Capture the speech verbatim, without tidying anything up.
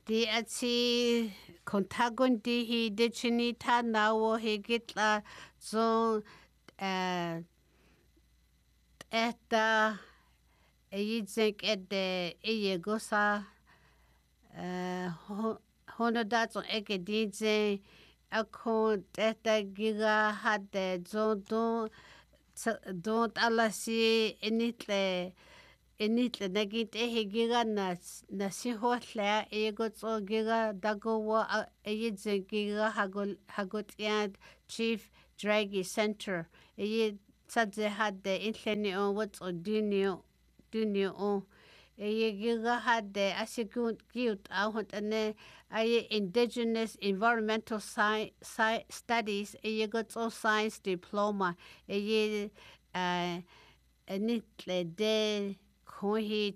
Di ati kontagon di hi de chinita nawo higitla zon eh eta eyizek ede eyegosa eh honodats on ekedije akon eta giga hade zon don don alasi enitle enitle nagit ehigiga nas nasihohla egotso giga dagowa eyizek giga hagol hagotiad chief dragi center eye sadze hade inhleni on what's on dunio dunio on eye giga hade asikut cute ahot ane aye indigenous environmental science studies eye gotso science diploma eye uh enitle de kohi